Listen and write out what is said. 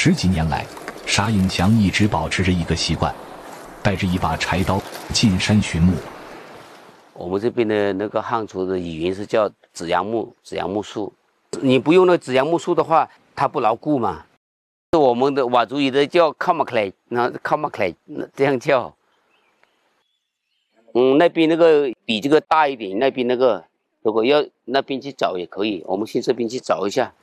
10几年来，沙应强一直保持着一个习惯，带着一把柴刀进山寻木。 我们这边的那个汉族的语言是叫紫杨木，紫杨木树。你不用那紫杨木树的话，它不牢固嘛。我们的佤族语的叫靠马克莱，那靠马克莱这样叫。那边那个比这个大一点，那边那个如果要那边去找也可以，我们去这边去找一下。